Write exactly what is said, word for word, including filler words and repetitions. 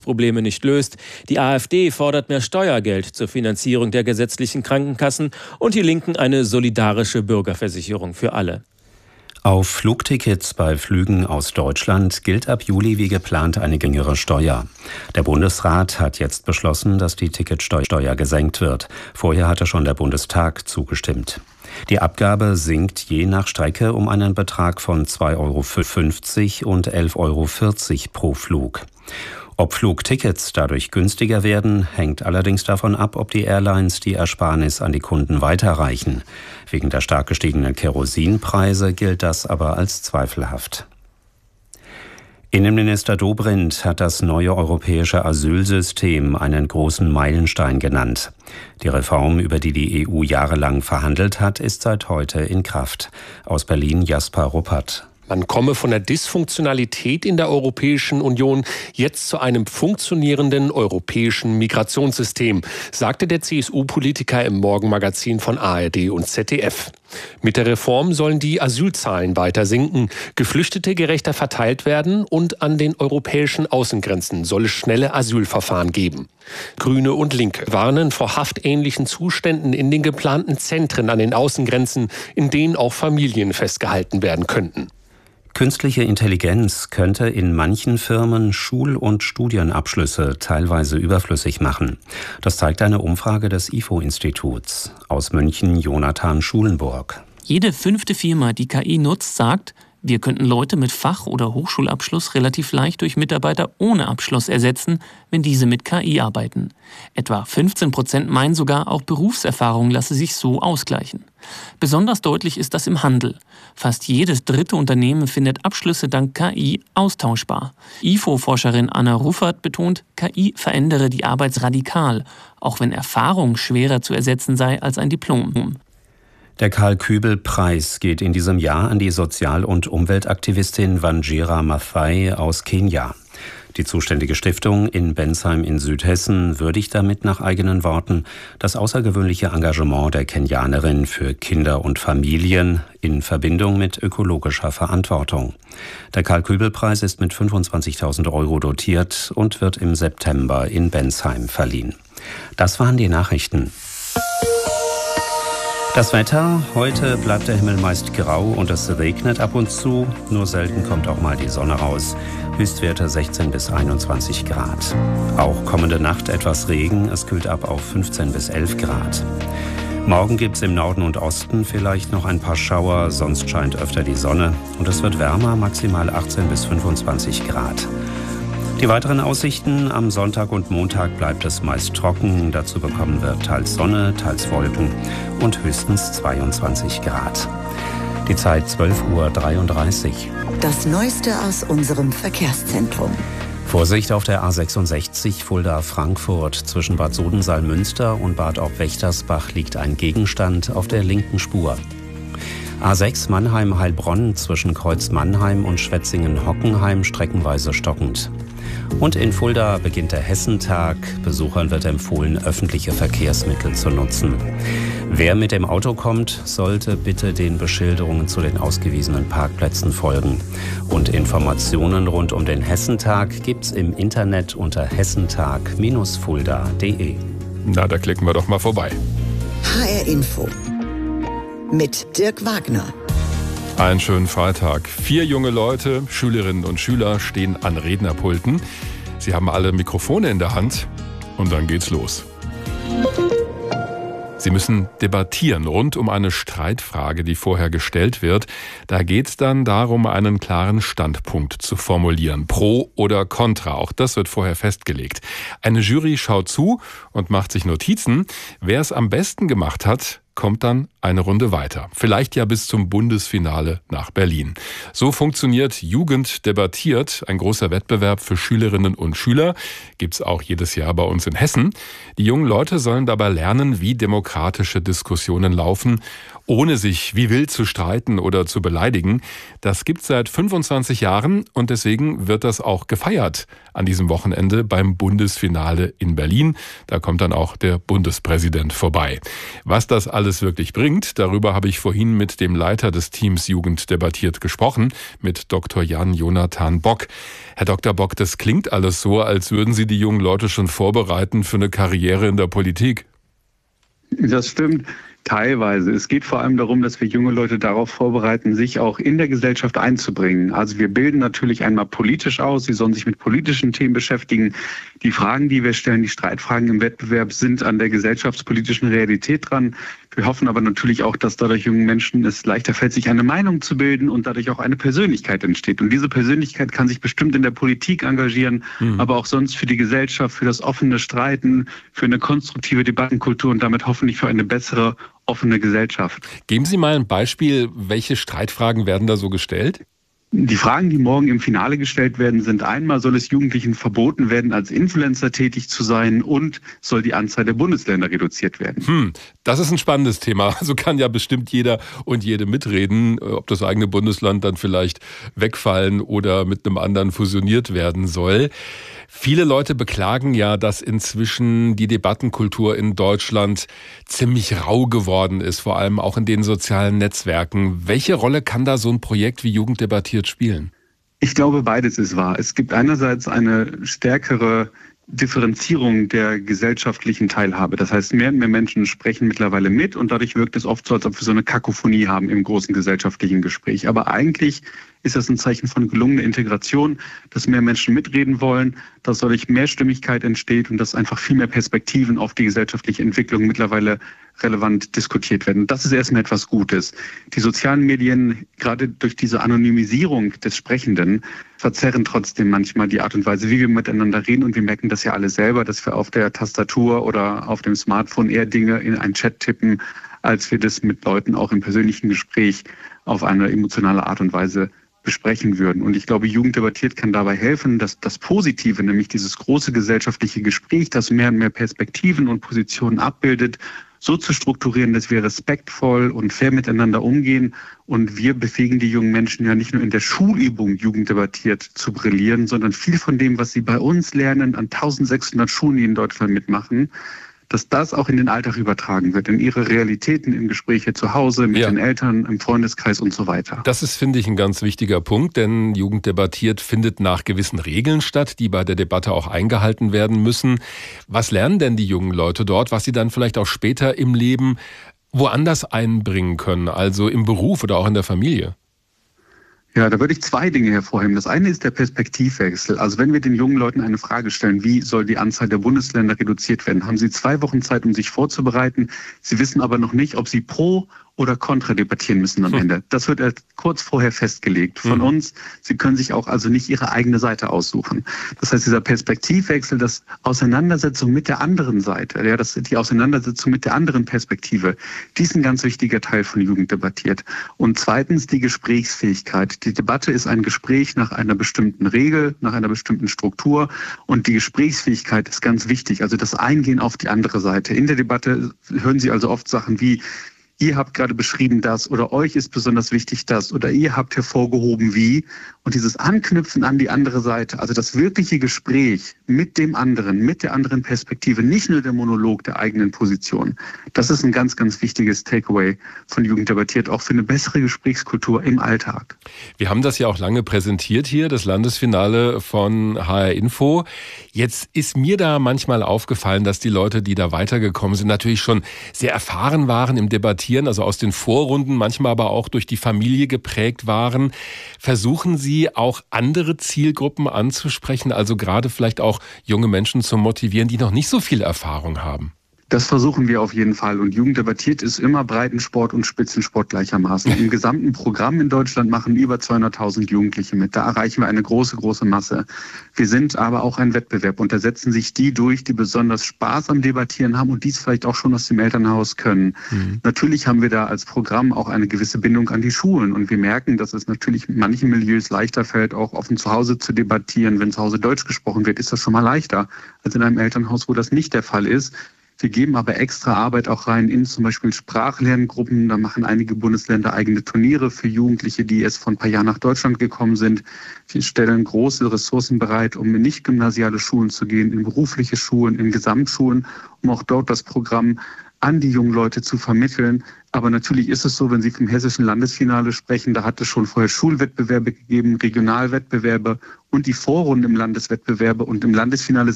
Probleme nicht löst. Die AfD fordert mehr Steuergeld zur Finanzierung der gesetzlichen Krankenkassen und die Linken eine solidarische Bürgerversicherung für alle. Auf Flugtickets bei Flügen aus Deutschland gilt ab Juli wie geplant eine geringere Steuer. Der Bundesrat hat jetzt beschlossen, dass die Ticketsteuer gesenkt wird. Vorher hatte schon der Bundestag zugestimmt. Die Abgabe sinkt je nach Strecke um einen Betrag von zwei Euro fünfzig und elf Euro vierzig pro Flug. Ob Flugtickets dadurch günstiger werden, hängt allerdings davon ab, ob die Airlines die Ersparnis an die Kunden weiterreichen. Wegen der stark gestiegenen Kerosinpreise gilt das aber als zweifelhaft. Innenminister Dobrindt hat das neue europäische Asylsystem einen großen Meilenstein genannt. Die Reform, über die die E U jahrelang verhandelt hat, ist seit heute in Kraft. Aus Berlin Jasper Ruppert. Man komme von der Dysfunktionalität in der Europäischen Union jetzt zu einem funktionierenden europäischen Migrationssystem, sagte der C S U-Politiker im Morgenmagazin von A R D und Z D F. Mit der Reform sollen die Asylzahlen weiter sinken, Geflüchtete gerechter verteilt werden und an den europäischen Außengrenzen soll es schnelle Asylverfahren geben. Grüne und Linke warnen vor haftähnlichen Zuständen in den geplanten Zentren an den Außengrenzen, in denen auch Familien festgehalten werden könnten. Künstliche Intelligenz könnte in manchen Firmen Schul- und Studienabschlüsse teilweise überflüssig machen. Das zeigt eine Umfrage des I F O-Instituts. Aus München Jonathan Schulenburg. Jede fünfte Firma, die K I nutzt, sagt, wir könnten Leute mit Fach- oder Hochschulabschluss relativ leicht durch Mitarbeiter ohne Abschluss ersetzen, wenn diese mit K I arbeiten. Etwa fünfzehn Prozent meinen sogar, auch Berufserfahrung lasse sich so ausgleichen. Besonders deutlich ist das im Handel. Fast jedes dritte Unternehmen findet Abschlüsse dank K I austauschbar. I F O-Forscherin Anna Ruffert betont, K I verändere die Arbeit radikal, auch wenn Erfahrung schwerer zu ersetzen sei als ein Diplom. Der Karl-Kübel-Preis geht in diesem Jahr an die Sozial- und Umweltaktivistin Wanjira Maathai aus Kenia. Die zuständige Stiftung in Bensheim in Südhessen würdigt damit nach eigenen Worten das außergewöhnliche Engagement der Kenianerin für Kinder und Familien in Verbindung mit ökologischer Verantwortung. Der Karl-Kübel-Preis ist mit fünfundzwanzigtausend Euro dotiert und wird im September in Bensheim verliehen. Das waren die Nachrichten. Das Wetter: Heute bleibt der Himmel meist grau und es regnet ab und zu. Nur selten kommt auch mal die Sonne raus. Höchstwerte sechzehn bis einundzwanzig Grad. Auch kommende Nacht etwas Regen. Es kühlt ab auf fünfzehn bis elf Grad. Morgen gibt es im Norden und Osten vielleicht noch ein paar Schauer. Sonst scheint öfter die Sonne. Und es wird wärmer, maximal achtzehn bis fünfundzwanzig Grad. Die weiteren Aussichten: Am Sonntag und Montag bleibt es meist trocken. Dazu bekommen wir teils Sonne, teils Wolken und höchstens zweiundzwanzig Grad. Die Zeit zwölf Uhr dreiunddreißig. Das Neueste aus unserem Verkehrszentrum. Vorsicht auf der A sechsundsechzig Fulda-Frankfurt. Zwischen Bad Sodensaal-Münster und Bad Ob-Wächtersbach liegt ein Gegenstand auf der linken Spur. A sechs Mannheim-Heilbronn zwischen Kreuz Mannheim und Schwetzingen-Hockenheim streckenweise stockend. Und in Fulda beginnt der Hessentag. Besuchern wird empfohlen, öffentliche Verkehrsmittel zu nutzen. Wer mit dem Auto kommt, sollte bitte den Beschilderungen zu den ausgewiesenen Parkplätzen folgen. Und Informationen rund um den Hessentag gibt's im Internet unter hessentag Bindestrich fulda punkt de. Na, da klicken wir doch mal vorbei. H R Info mit Dirk Wagner. Einen schönen Freitag. Vier junge Leute, Schülerinnen und Schüler, stehen an Rednerpulten. Sie haben alle Mikrofone in der Hand und dann geht's los. Sie müssen debattieren rund um eine Streitfrage, die vorher gestellt wird. Da geht es dann darum, einen klaren Standpunkt zu formulieren. Pro oder contra. Auch das wird vorher festgelegt. Eine Jury schaut zu und macht sich Notizen. Wer es am besten gemacht hat, kommt dann eine Runde weiter. Vielleicht ja bis zum Bundesfinale nach Berlin. So funktioniert Jugend debattiert, ein großer Wettbewerb für Schülerinnen und Schüler. Gibt's auch jedes Jahr bei uns in Hessen. Die jungen Leute sollen dabei lernen, wie demokratische Diskussionen laufen, ohne sich wie wild zu streiten oder zu beleidigen. Das gibt's seit fünfundzwanzig Jahren und deswegen wird das auch gefeiert an diesem Wochenende beim Bundesfinale in Berlin. Da kommt dann auch der Bundespräsident vorbei. Was das alles alles wirklich bringt, darüber habe ich vorhin mit dem Leiter des Teams Jugend debattiert gesprochen, mit Doktor Jan-Jonathan Bock. Herr Doktor Bock, das klingt alles so, als würden Sie die jungen Leute schon vorbereiten für eine Karriere in der Politik. Das stimmt. Teilweise. Es geht vor allem darum, dass wir junge Leute darauf vorbereiten, sich auch in der Gesellschaft einzubringen. Also wir bilden natürlich einmal politisch aus, sie sollen sich mit politischen Themen beschäftigen. Die Fragen, die wir stellen, die Streitfragen im Wettbewerb sind an der gesellschaftspolitischen Realität dran. Wir hoffen aber natürlich auch, dass dadurch jungen Menschen es leichter fällt, sich eine Meinung zu bilden und dadurch auch eine Persönlichkeit entsteht. Und diese Persönlichkeit kann sich bestimmt in der Politik engagieren, mhm. aber auch sonst für die Gesellschaft, für das offene Streiten, für eine konstruktive Debattenkultur und damit hoffentlich für eine bessere, offene Gesellschaft. Geben Sie mal ein Beispiel, welche Streitfragen werden da so gestellt? Die Fragen, die morgen im Finale gestellt werden, sind einmal, soll es Jugendlichen verboten werden, als Influencer tätig zu sein und soll die Anzahl der Bundesländer reduziert werden? Hm, das ist ein spannendes Thema. So kann ja bestimmt jeder und jede mitreden, ob das eigene Bundesland dann vielleicht wegfallen oder mit einem anderen fusioniert werden soll. Viele Leute beklagen ja, dass inzwischen die Debattenkultur in Deutschland ziemlich rau geworden ist, vor allem auch in den sozialen Netzwerken. Welche Rolle kann da so ein Projekt wie Jugend debattiert spielen? Ich glaube, beides ist wahr. Es gibt einerseits eine stärkere Differenzierung der gesellschaftlichen Teilhabe. Das heißt, mehr und mehr Menschen sprechen mittlerweile mit und dadurch wirkt es oft so, als ob wir so eine Kakophonie haben im großen gesellschaftlichen Gespräch. Aber eigentlich ist das ein Zeichen von gelungener Integration, dass mehr Menschen mitreden wollen, dass dadurch mehr Stimmigkeit entsteht und dass einfach viel mehr Perspektiven auf die gesellschaftliche Entwicklung mittlerweile relevant diskutiert werden. Das ist erstmal etwas Gutes. Die sozialen Medien, gerade durch diese Anonymisierung des Sprechenden, verzerren trotzdem manchmal die Art und Weise, wie wir miteinander reden. Und wir merken das ja alle selber, dass wir auf der Tastatur oder auf dem Smartphone eher Dinge in einen Chat tippen, als wir das mit Leuten auch im persönlichen Gespräch auf eine emotionale Art und Weise besprechen würden. Und ich glaube, Jugend debattiert kann dabei helfen, dass das Positive, nämlich dieses große gesellschaftliche Gespräch, das mehr und mehr Perspektiven und Positionen abbildet, so zu strukturieren, dass wir respektvoll und fair miteinander umgehen. Und wir befähigen die jungen Menschen ja nicht nur in der Schulübung Jugend debattiert zu brillieren, sondern viel von dem, was sie bei uns lernen, an eintausendsechshundert Schulen, die in Deutschland mitmachen, dass das auch in den Alltag übertragen wird, in ihre Realitäten, in Gespräche zu Hause, mit ja. den Eltern, im Freundeskreis und so weiter. Das ist, finde ich, ein ganz wichtiger Punkt, denn Jugend debattiert findet nach gewissen Regeln statt, die bei der Debatte auch eingehalten werden müssen. Was lernen denn die jungen Leute dort, was sie dann vielleicht auch später im Leben woanders einbringen können, also im Beruf oder auch in der Familie? Ja, da würde ich zwei Dinge hervorheben. Das eine ist der Perspektivwechsel. Also wenn wir den jungen Leuten eine Frage stellen, wie soll die Anzahl der Bundesländer reduziert werden, haben sie zwei Wochen Zeit, um sich vorzubereiten. Sie wissen aber noch nicht, ob sie pro oder kontra debattieren müssen am Ende. Das wird kurz vorher festgelegt von mhm. uns. Sie können sich auch also nicht ihre eigene Seite aussuchen. Das heißt, dieser Perspektivwechsel, das Auseinandersetzung mit der anderen Seite, ja, das die Auseinandersetzung mit der anderen Perspektive, die ist ein ganz wichtiger Teil von Jugend debattiert. Und zweitens die Gesprächsfähigkeit. Die Debatte ist ein Gespräch nach einer bestimmten Regel, nach einer bestimmten Struktur und die Gesprächsfähigkeit ist ganz wichtig. Also das Eingehen auf die andere Seite. In der Debatte hören Sie also oft Sachen wie: Ihr habt gerade beschrieben das oder euch ist besonders wichtig das oder ihr habt hervorgehoben wie. Und dieses Anknüpfen an die andere Seite, also das wirkliche Gespräch mit dem anderen, mit der anderen Perspektive, nicht nur der Monolog der eigenen Position. Das ist ein ganz, ganz wichtiges Takeaway von Jugend debattiert, auch für eine bessere Gesprächskultur im Alltag. Wir haben das ja auch lange präsentiert hier, das Landesfinale von H R Info. Jetzt ist mir da manchmal aufgefallen, dass die Leute, die da weitergekommen sind, natürlich schon sehr erfahren waren im Debattieren, also aus den Vorrunden, manchmal aber auch durch die Familie geprägt waren. Versuchen Sie auch andere Zielgruppen anzusprechen, also gerade vielleicht auch junge Menschen zu motivieren, die noch nicht so viel Erfahrung haben? Das versuchen wir auf jeden Fall. Und Jugend debattiert ist immer Breitensport und Spitzensport gleichermaßen. Im gesamten Programm in Deutschland machen über zweihunderttausend Jugendliche mit. Da erreichen wir eine große, große Masse. Wir sind aber auch ein Wettbewerb und da setzen sich die durch, die besonders Spaß am Debattieren haben und dies vielleicht auch schon aus dem Elternhaus können. Mhm. Natürlich haben wir da als Programm auch eine gewisse Bindung an die Schulen und wir merken, dass es natürlich in manchen Milieus leichter fällt, auch offen zu Hause zu debattieren. Wenn zu Hause Deutsch gesprochen wird, ist das schon mal leichter als in einem Elternhaus, wo das nicht der Fall ist. Wir geben aber extra Arbeit auch rein in zum Beispiel Sprachlerngruppen. Da machen einige Bundesländer eigene Turniere für Jugendliche, die erst vor ein paar Jahren nach Deutschland gekommen sind. Wir stellen große Ressourcen bereit, um in nicht gymnasiale Schulen zu gehen, in berufliche Schulen, in Gesamtschulen, um auch dort das Programm an die jungen Leute zu vermitteln. Aber natürlich ist es so, wenn Sie vom hessischen Landesfinale sprechen, da hat es schon vorher Schulwettbewerbe gegeben, Regionalwettbewerbe und die Vorrunden im Landeswettbewerbe. Und im Landesfinale